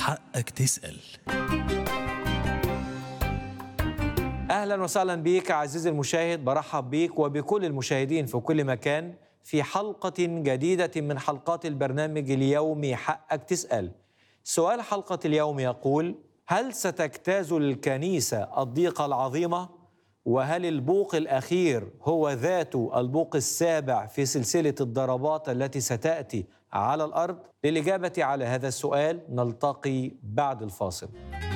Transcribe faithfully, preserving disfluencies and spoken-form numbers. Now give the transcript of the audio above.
حقك تسأل. أهلا وسهلا بيك عزيزي المشاهد، برحب بيك وبكل المشاهدين في كل مكان في حلقة جديدة من حلقات البرنامج اليومي حقك تسأل. سؤال حلقة اليوم يقول: هل ستجتاز الكنيسة الضيقة العظيمة؟ وهل البوق الأخير هو ذات البوق السابع في سلسلة الضربات التي ستأتي على الأرض؟ للإجابة على هذا السؤال نلتقي بعد الفاصل.